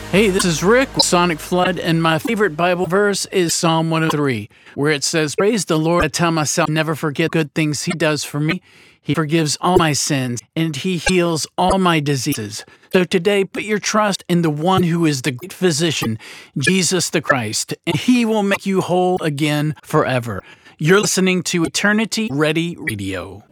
Hey, this is Rick with Sonic Flood, and my favorite Bible verse is Psalm 103, where it says, "Praise the Lord, I tell myself, never forget good things He does for me. He forgives all my sins, and He heals all my diseases." So today, put your trust in the one who is the great physician, Jesus the Christ, and He will make you whole again forever. You're listening to Eternity Ready Radio.